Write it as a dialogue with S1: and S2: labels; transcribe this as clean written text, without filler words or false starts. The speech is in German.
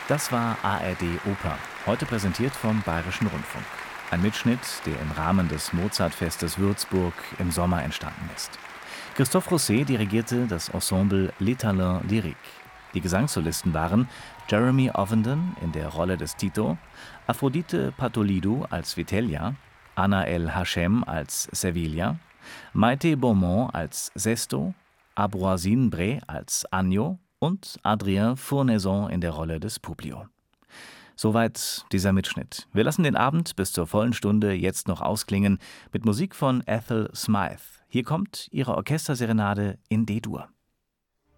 S1: Das war ARD Oper, heute präsentiert vom Bayerischen Rundfunk. Ein Mitschnitt, der im Rahmen des Mozartfestes Würzburg im Sommer entstanden ist. Christophe Rousset dirigierte das Ensemble Les Talents Lyriques. Die Gesangssolisten waren Jeremy Ovenden in der Rolle des Tito, Aphrodite Patolidou als Vitellia, Anna El Hachem als Servilia, Maite Beaumont als Sesto, Ambroisine Bray als Agno und Adrien Fournaison in der Rolle des Publio. Soweit dieser Mitschnitt. Wir lassen den Abend bis zur vollen Stunde jetzt noch ausklingen mit Musik von Ethel Smythe. Hier kommt ihre Orchesterserenade in D-Dur.